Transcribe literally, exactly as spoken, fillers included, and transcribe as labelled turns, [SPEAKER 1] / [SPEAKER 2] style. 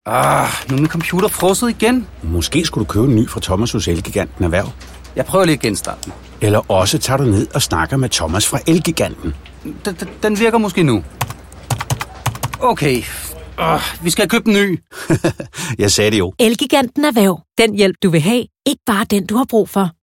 [SPEAKER 1] Ah, nu er min computer frosset igen.
[SPEAKER 2] Måske skulle du købe en ny fra Thomas hos Elgiganten Erhverv.
[SPEAKER 1] Jeg prøver lige at genstarte den.
[SPEAKER 2] Eller også tager du ned og snakker med Thomas fra Elgiganten.
[SPEAKER 1] Den, den virker måske nu. Okay, uh, vi skal købe en ny.
[SPEAKER 2] Jeg sagde det jo.
[SPEAKER 3] Elgiganten Erhverv. Den hjælp, du vil have. Ikke bare den, du har brug for.